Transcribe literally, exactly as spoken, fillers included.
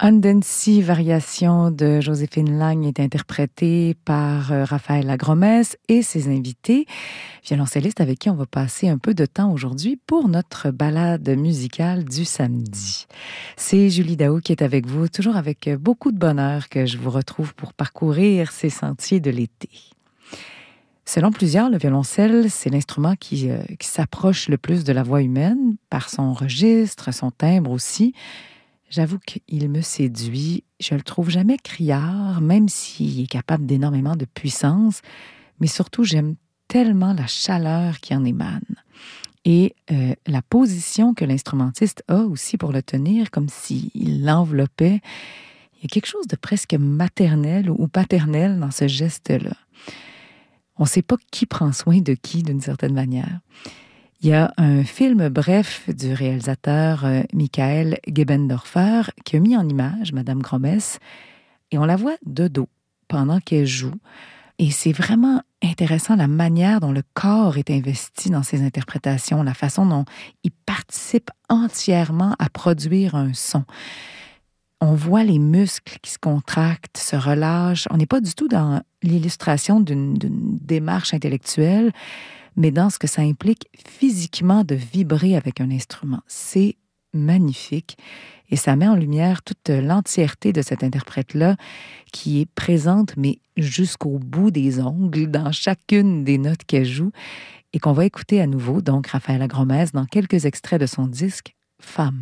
Andensi, variation de Joséphine Lang, est interprétée par euh, Raphaël Lagromesse et ses invités, violoncellistes avec qui on va passer un peu de temps aujourd'hui pour notre balade musicale du samedi. C'est Julie Daou qui est avec vous, toujours avec beaucoup de bonheur que je vous retrouve pour parcourir ces sentiers de l'été. Selon plusieurs, le violoncelle, c'est l'instrument qui, euh, qui s'approche le plus de la voix humaine, par son registre, son timbre aussi. J'avoue qu'il me séduit. Je le trouve jamais criard, même s'il est capable d'énormément de puissance. Mais surtout, j'aime tellement la chaleur qui en émane. Et euh, la position que l'instrumentiste a aussi pour le tenir, comme s'il l'enveloppait. Il y a quelque chose de presque maternel ou paternel dans ce geste-là. On ne sait pas qui prend soin de qui, d'une certaine manière. Il y a un film bref du réalisateur euh, Michael Gebendorfer qui a mis en image Madame Gromesse et on la voit de dos pendant qu'elle joue. Et c'est vraiment intéressant la manière dont le corps est investi dans ses interprétations, la façon dont il participe entièrement à produire un son. On voit les muscles qui se contractent, se relâchent. On n'est pas du tout dans l'illustration d'une, d'une démarche intellectuelle, mais dans ce que ça implique physiquement de vibrer avec un instrument. C'est magnifique et ça met en lumière toute l'entièreté de cette interprète-là qui est présente, mais jusqu'au bout des ongles, dans chacune des notes qu'elle joue et qu'on va écouter à nouveau, donc Raphaël Lagromesse, dans quelques extraits de son disque « Femme ».